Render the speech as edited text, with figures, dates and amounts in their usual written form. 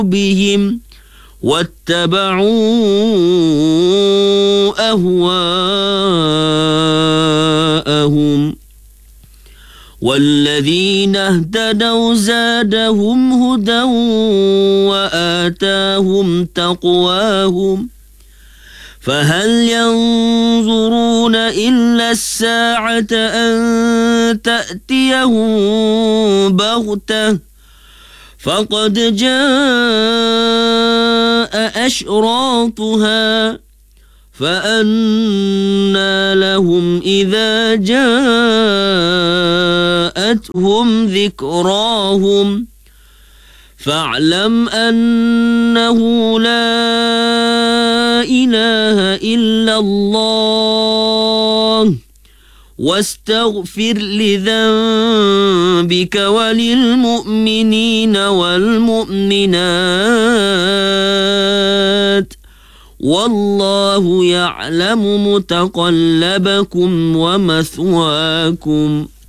بهم واتبعوا أهواءهم والذين اهتدوا زادهم هدى وآتاهم تقواهم فهل ينظرون إلا الساعة أن تأتيهم بغتة فقد جاء أشراطها فأنى لهم إذا جاءتهم ذكراهم فاعلم أنه لا إله إلا الله واستغفر لذنبك وللمؤمنين والمؤمنات والله يعلم متقلبكم ومثواكم